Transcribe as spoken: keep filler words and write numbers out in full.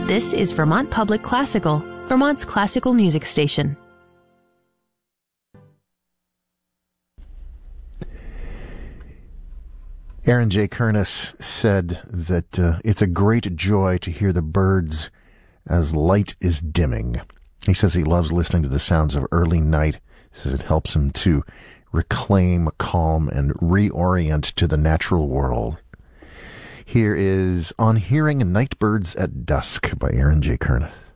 This is Vermont Public Classical, Vermont's classical music station. Aaron J. Kernis said that uh, it's a great joy to hear the birds as light is dimming. He says he loves listening to the sounds of early night. He says it helps him to reclaim calm and reorient to the natural world. Here is On Hearing Night Birds at Dusk by Aaron J. Kernis.